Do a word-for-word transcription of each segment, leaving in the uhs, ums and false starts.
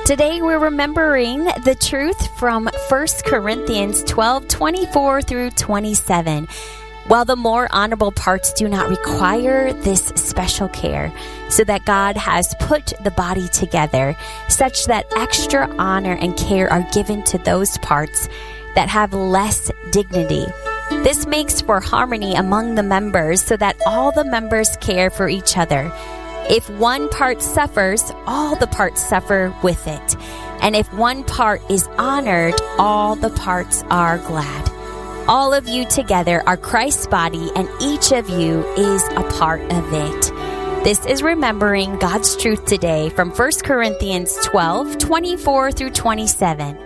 Today we're remembering the truth from First Corinthians twelve, twenty-four through twenty-seven. While the more honorable parts do not require this special care, so that God has put the body together, such that extra honor and care are given to those parts that have less dignity. This makes for harmony among the members, so that all the members care for each other. If one part suffers, all the parts suffer with it. And if one part is honored, all the parts are glad. All of you together are Christ's body, and each of you is a part of it. This is remembering God's truth today from First Corinthians twelve, twenty-four through twenty-seven.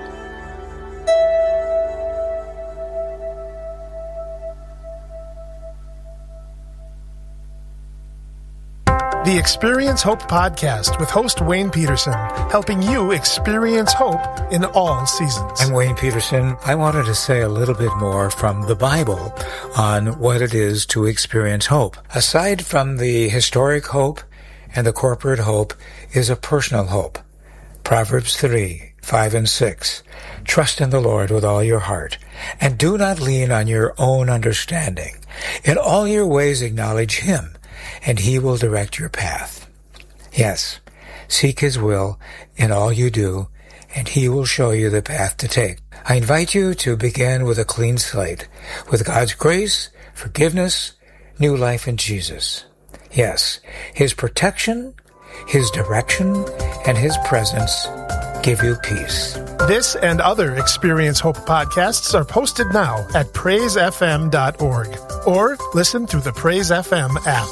The Experience Hope Podcast with host Wayne Peterson, helping you experience hope in all seasons. I'm Wayne Peterson. I wanted to say a little bit more from the Bible on what it is to experience hope. Aside from the historic hope and the corporate hope is a personal hope. Proverbs three, five and six. Trust in the Lord with all your heart, and do not lean on your own understanding. In all your ways acknowledge Him, and He will direct your path. Yes, seek His will in all you do, and He will show you the path to take. I invite you to begin with a clean slate, with God's grace, forgiveness, new life in Jesus. Yes, His protection, His direction, and His presence give you peace. This and other Experience Hope podcasts are posted now at praise f m dot org or listen through the Praise F M app.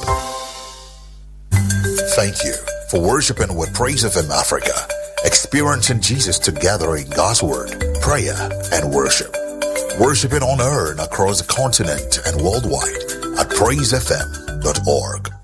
Thank you for worshiping with Praise F M Africa, experiencing Jesus together in God's Word, prayer, and worship. Worshiping on air and across the continent and worldwide at praise f m dot org.